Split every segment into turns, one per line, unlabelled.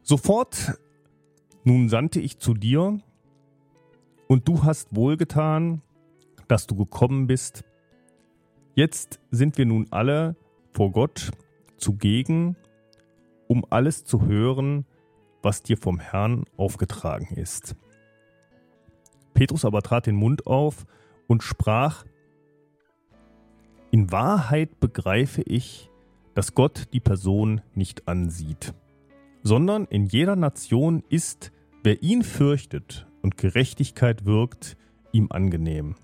Sofort nun sandte ich zu dir, und du hast wohlgetan, dass du gekommen bist. Jetzt sind wir nun alle vor Gott zugegen, um alles zu hören, was dir vom Herrn aufgetragen ist. Petrus aber trat den Mund auf und sprach: In Wahrheit begreife ich, dass Gott die Person nicht ansieht, sondern in jeder Nation ist, wer ihn fürchtet und Gerechtigkeit wirkt, ihm angenehm.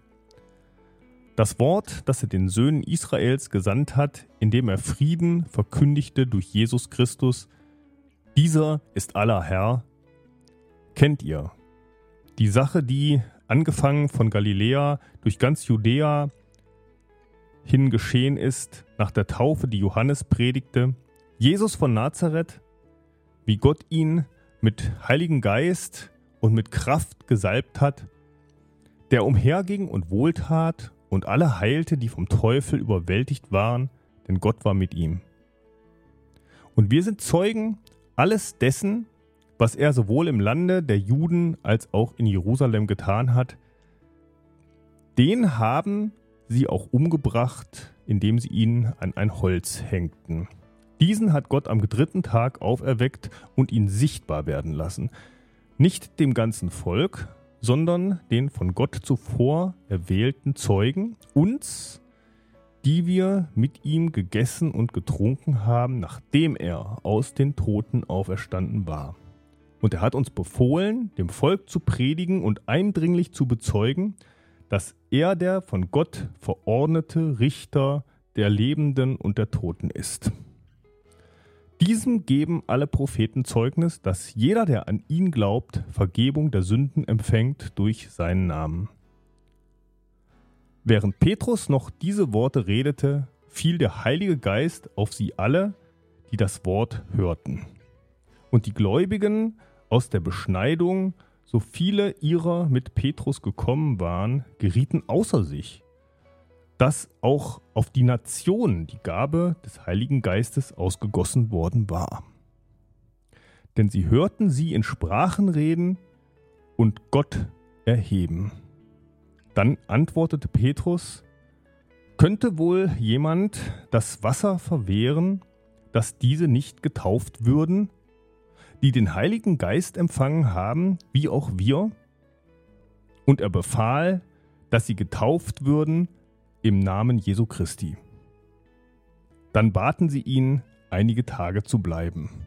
Das Wort, das er den Söhnen Israels gesandt hat, indem er Frieden verkündigte durch Jesus Christus, dieser ist aller Herr, kennt ihr. Die Sache, die, angefangen von Galiläa durch ganz Judäa hin geschehen ist, nach der Taufe, die Johannes predigte, Jesus von Nazareth, wie Gott ihn mit Heiligen Geist und mit Kraft gesalbt hat, der umherging und wohltat und alle heilte, die vom Teufel überwältigt waren, denn Gott war mit ihm. Und wir sind Zeugen alles dessen, was er sowohl im Lande der Juden als auch in Jerusalem getan hat. Den haben sie auch umgebracht, indem sie ihn an ein Holz hängten. Diesen hat Gott am 3. Tag auferweckt und ihn sichtbar werden lassen. Nicht dem ganzen Volk, sondern den von Gott zuvor erwählten Zeugen, uns, die wir mit ihm gegessen und getrunken haben, nachdem er aus den Toten auferstanden war. Und er hat uns befohlen, dem Volk zu predigen und eindringlich zu bezeugen, dass er der von Gott verordnete Richter der Lebenden und der Toten ist. Diesem geben alle Propheten Zeugnis, dass jeder, der an ihn glaubt, Vergebung der Sünden empfängt durch seinen Namen. Während Petrus noch diese Worte redete, fiel der Heilige Geist auf sie alle, die das Wort hörten. Und die Gläubigen aus der Beschneidung, so viele ihrer mit Petrus gekommen waren, gerieten außer sich, dass auch auf die Nationen die Gabe des Heiligen Geistes ausgegossen worden war. Denn sie hörten sie in Sprachen reden und Gott erheben. Dann antwortete Petrus: Könnte wohl jemand das Wasser verwehren, dass diese nicht getauft würden, die den Heiligen Geist empfangen haben, wie auch wir? Und er befahl, dass sie getauft würden im Namen Jesu Christi. Dann baten sie ihn, einige Tage zu bleiben.